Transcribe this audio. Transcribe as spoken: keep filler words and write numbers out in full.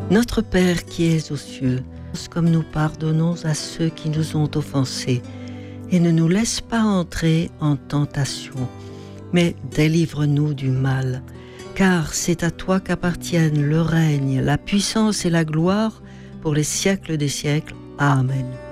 Notre Père qui es aux cieux, comme nous pardonnons à ceux qui nous ont offensés, et ne nous laisse pas entrer en tentation, mais délivre-nous du mal, car c'est à toi qu'appartiennent le règne, la puissance et la gloire pour les siècles des siècles. Amen.